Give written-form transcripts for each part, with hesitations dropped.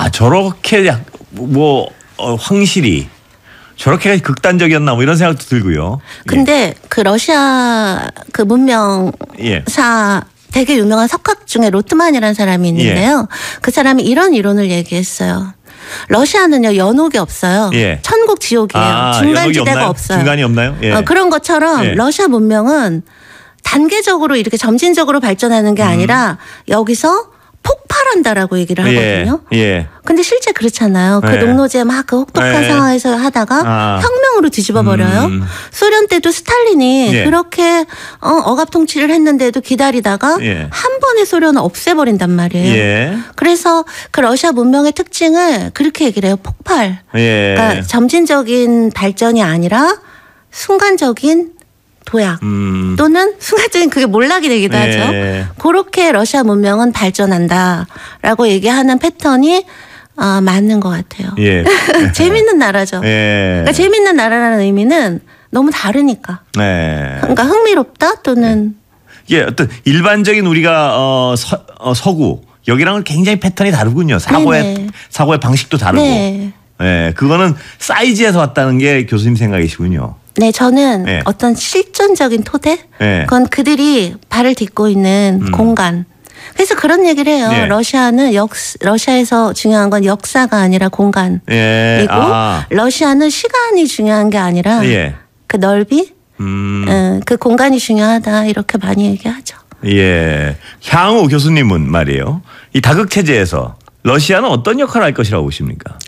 저렇게 황실이 저렇게 극단적이었나 뭐 이런 생각도 들고요. 근데 그 러시아 그 문명사 되게 유명한 석학 중에 로트만이라는 사람이 있는데요. 그 사람이 이런 이론을 얘기했어요. 러시아는요 연옥이 없어요. 천국 지옥이에요. 중간지대가 없어요. 중간이 없나요? 그런 것처럼 러시아 문명은 단계적으로 이렇게 점진적으로 발전하는 게 아니라 여기서 폭발한다라고 얘기를 하거든요. 근데 실제 그렇잖아요. 그 농노제 막 그 혹독한 상황에서 하다가 혁명으로 뒤집어 버려요. 소련 때도 스탈린이 그렇게 억압 통치를 했는데도 기다리다가 한 번에 소련을 없애버린단 말이에요. 그래서 그 러시아 문명의 특징을 그렇게 얘기를 해요. 폭발. 그러니까 점진적인 발전이 아니라 순간적인 도약 또는 순간적인 그게 몰락이 되기도 하죠. 그렇게 러시아 문명은 발전한다라고 얘기하는 패턴이 맞는 것 같아요. 재밌는 나라죠. 그러니까 재밌는 나라라는 의미는 너무 다르니까. 그러니까 흥미롭다 또는 어떤 일반적인 우리가 서구 여기랑은 굉장히 패턴이 다르군요. 사고의 방식도 다르고. 그거는 사이즈에서 왔다는 게 교수님 생각이시군요. 네, 저는 어떤 실존적인 토대? 그건 그들이 발을 딛고 있는 공간. 그래서 그런 얘기를 해요. 러시아에서 중요한 건 역사가 아니라 공간이고 러시아는 시간이 중요한 게 아니라 그 넓이, 그 공간이 중요하다 이렇게 많이 얘기하죠. 향후 교수님은 말이에요. 이 다극 체제에서 러시아는 어떤 역할을 할 것이라고 보십니까?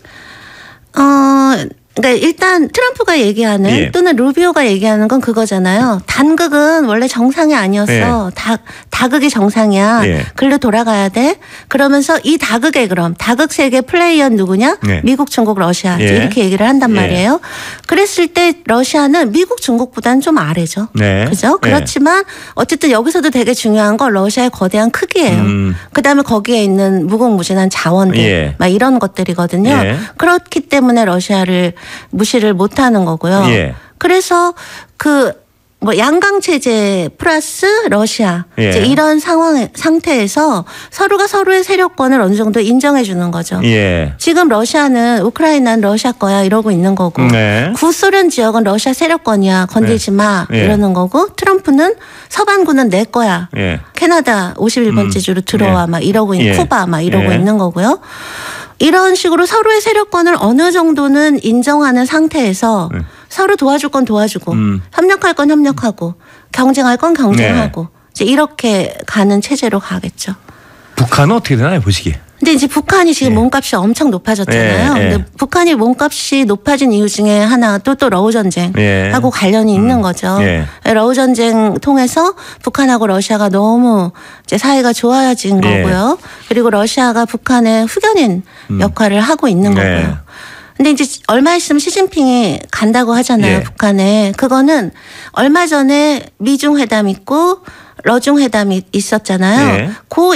그러니까 일단 트럼프가 얘기하는 또는 루비오가 얘기하는 건 그거잖아요. 단극은 원래 정상이 아니었어. 다극이 정상이야. 글로 돌아가야 돼. 그러면서 이 다극의 그럼 다극 세계 플레이어는 누구냐? 미국, 중국, 러시아 이렇게 얘기를 한단 말이에요. 그랬을 때 러시아는 미국, 중국보다는 좀 아래죠. 그죠? 그렇지만 어쨌든 여기서도 되게 중요한 건 러시아의 거대한 크기예요. 그다음에 거기에 있는 무궁무진한 자원들 막 이런 것들이거든요. 그렇기 때문에 러시아를 무시를 못하는 거고요. 그래서 양강 체제 플러스 러시아 이제 이런 상태에서 서로가 서로의 세력권을 어느 정도 인정해 주는 거죠. 지금 러시아는 우크라이나는 러시아 거야 이러고 있는 거고 구소련 지역은 러시아 세력권이야 건들지 마 이러는 거고 트럼프는 서반구는 내 거야. 캐나다 51번째 주로 들어와 막 이러고 있는 쿠바 막 이러고 있는 거고요. 이런 식으로 서로의 세력권을 어느 정도는 인정하는 상태에서 서로 도와줄 건 도와주고 협력할 건 협력하고 경쟁할 건 경쟁하고 이제 이렇게 가는 체제로 가겠죠. 북한은 어떻게 되나요 보시기에? 근데 이제 북한이 지금 몸값이 엄청 높아졌잖아요. 근데 북한이 몸값이 높아진 이유 중에 하나가 또 러우 전쟁하고 관련이 있는 거죠. 러우 전쟁 통해서 북한하고 러시아가 너무 이제 사이가 좋아진 거고요. 그리고 러시아가 북한의 후견인 역할을 하고 있는 거고요. 근데 이제 얼마 있으면 시진핑이 간다고 하잖아요. 북한에. 그거는 얼마 전에 미중 회담 있고 러중 회담이 있었잖아요.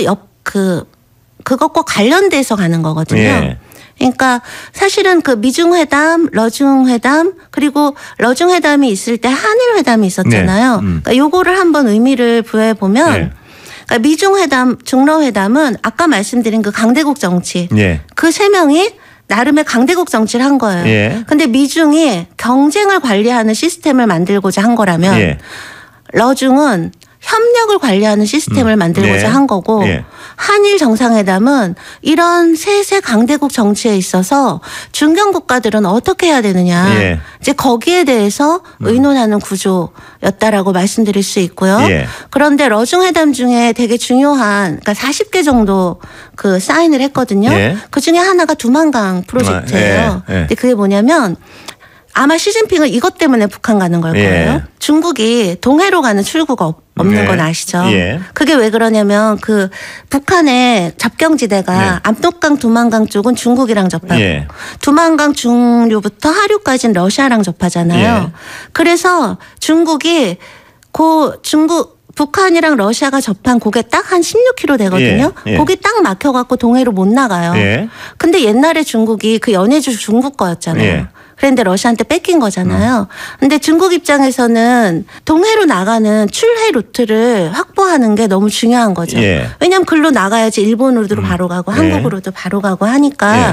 그것과 관련돼서 가는 거거든요. 그러니까 사실은 그 미중 회담, 러중 회담 그리고 러중 회담이 있을 때 한일 회담이 있었잖아요. 그러니까 요거를 한번 의미를 부여해 보면 그러니까 미중 회담, 중러 회담은 아까 말씀드린 그 강대국 정치 그 세 명이 나름의 강대국 정치를 한 거예요. 근데 미중이 경쟁을 관리하는 시스템을 만들고자 한 거라면 러중은 협력을 관리하는 시스템을 만들고자 한 거고 한일 정상회담은 이런 세세 강대국 정치에 있어서 중견 국가들은 어떻게 해야 되느냐 이제 거기에 대해서 의논하는 구조였다라고 말씀드릴 수 있고요. 그런데 러중회담 중에 되게 중요한 그러니까 40개 정도 그 사인을 했거든요. 그 중에 하나가 두만강 프로젝트예요. 근데 그게 뭐냐면 아마 시진핑은 이것 때문에 북한 가는 걸 거예요. 중국이 동해로 가는 출구가 없는 건 아시죠? 그게 왜 그러냐면 그 북한의 접경지대가 압록강, 두만강 쪽은 중국이랑 접하고 두만강 중류부터 하류까지는 러시아랑 접하잖아요. 그래서 중국이 북한이랑 러시아가 접한 그게 딱 한 16km 되거든요. 거기 딱 막혀갖고 동해로 못 나가요. 근데 옛날에 중국이 그 연해주 중국 거였잖아요. 그런데 러시아한테 뺏긴 거잖아요. 근데 중국 입장에서는 동해로 나가는 출해 루트를 확보하는 게 너무 중요한 거죠. 왜냐하면 글로 나가야지 일본으로도 바로 가고 한국으로도 바로 가고 하니까